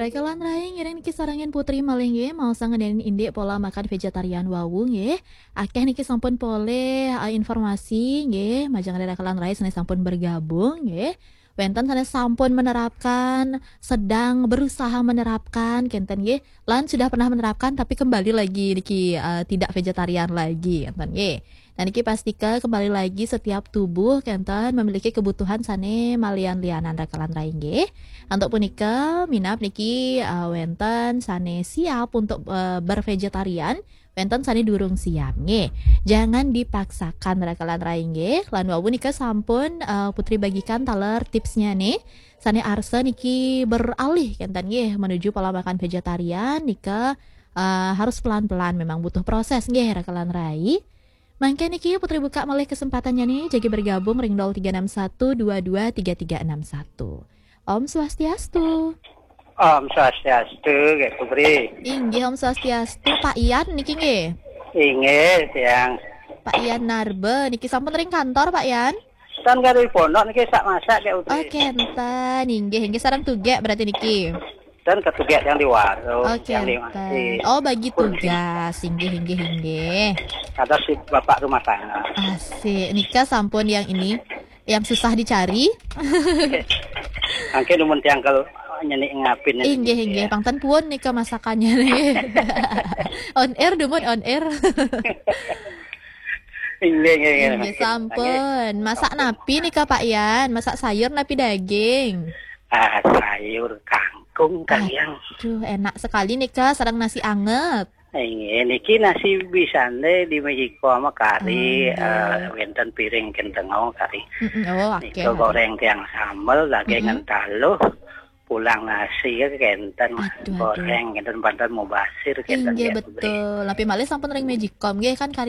Rekalan raing ngiring niki sarangin putri maling ye mau sangedenin inde pola makan vegetarian wawung ye. Akeh niki sampun pole informasi ye, majang ada rekalan raing sanes sampun bergabung ye. Wenten sanes sampun menerapkan, sedang berusaha menerapkan kenten ye. Lan sudah pernah menerapkan tapi kembali lagi niki tidak vegetarian lagi kenten ye. Nah niki pastika kembali lagi setiap tubuh kenten memiliki kebutuhan sane malian lianan rekalan raing ye. Untuk punika minap niki wenten sane siap untuk bervegetarian, wenten sane durung siap nggih. Jangan dipaksakan rekalan raing nggih. Lan wau nika sampun Putri bagikan taler tipsnya nih. Sane arsa niki beralih kenten nggih menuju pola makan vegetarian nika harus pelan-pelan memang butuh proses nggih rekalan rai. Mangke niki Putri buka malih kesempatannya nih jadi bergabung ring 0361223361. Om Swastiastu. Om Swastiastu, Kak Putri. Inggih Om Swastiastu, Pak Ian niki nggih. Inggih, yang Pak Ian Narbe niki sampun ring kantor Pak Ian. tan karo pondok niki sak masak Kak Putri. Oke, enten inggih sareng tugek berarti niki. Dan ketugas yang di warung, Oke, yang di enten. Oh, bagi tugas. Inggih. kata si bapak rumah tangga. Asik. Nika sampun yang ini yang susah dicari. Angke numun tiang kalau nyenik ngapin. Inggih. Pangten puun nika masakannya nih. On air dumun on air. Inggih sampun. Masak napi nika Pak Ian, masak sayur napi daging. Sayur kangkung yang. Aduh, enak sekali nika sareng nasi anget. Niki nasi bisane di Mexico sama kari, wenten piring kentengau kari. Oh, oke. Niko goreng tiang sambal lagi ngentaluh. Pulang nasi kenten goreng kenten pantan mau basir kenten. Inggih betul. Tapi malih sampun ring Magicom nggih kan kari